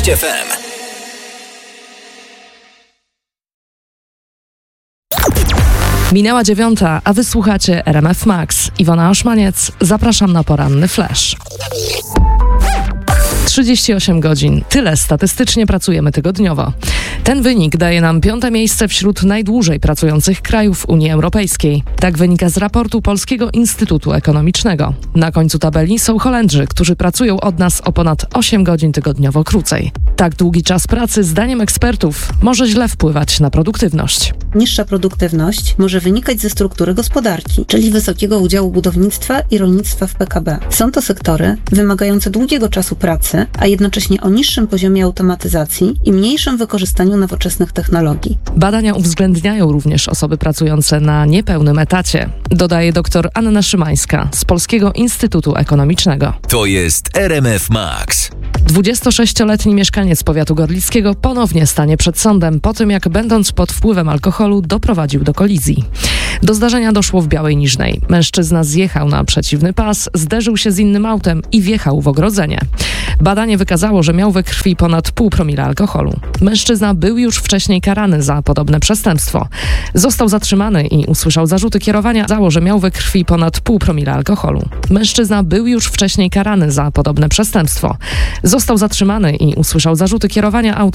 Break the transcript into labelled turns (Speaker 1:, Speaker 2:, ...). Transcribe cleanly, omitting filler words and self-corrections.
Speaker 1: FM.
Speaker 2: Minęła 9:00, a wy słuchacie RMF Max. Iwona Oszmaniec, zapraszam na poranny flash. 38 godzin. Tyle statystycznie pracujemy tygodniowo. Ten wynik daje nam 5. miejsce wśród najdłużej pracujących krajów Unii Europejskiej. Tak wynika z raportu Polskiego Instytutu Ekonomicznego. Na końcu tabeli są Holendrzy, którzy pracują od nas o ponad 8 godzin tygodniowo krócej. Tak długi czas pracy, zdaniem ekspertów, może źle wpływać na produktywność.
Speaker 3: Niższa produktywność może wynikać ze struktury gospodarki, czyli wysokiego udziału budownictwa i rolnictwa w PKB. Są to sektory wymagające długiego czasu pracy, a jednocześnie o niższym poziomie automatyzacji i mniejszym wykorzystaniu nowoczesnych technologii.
Speaker 2: Badania uwzględniają również osoby pracujące na niepełnym etacie, dodaje dr Anna Szymańska z Polskiego Instytutu Ekonomicznego.
Speaker 1: To jest RMF Max.
Speaker 2: 26-letni mieszkaniec powiatu gorlickiego ponownie stanie przed sądem po tym, jak będąc pod wpływem alkoholu doprowadził do kolizji. Do zdarzenia doszło w Białej Niżnej. Mężczyzna zjechał na przeciwny pas, zderzył się z innym autem i wjechał w ogrodzenie. Badanie wykazało, że miał we krwi ponad 0,5 promila alkoholu. Mężczyzna był już wcześniej karany za podobne przestępstwo. Został zatrzymany i usłyszał zarzuty kierowania. Wykazało, że miał we krwi ponad 0,5 promila alkoholu. Mężczyzna był już wcześniej karany za podobne przestępstwo. Został zatrzymany i usłyszał zarzuty kierowania autem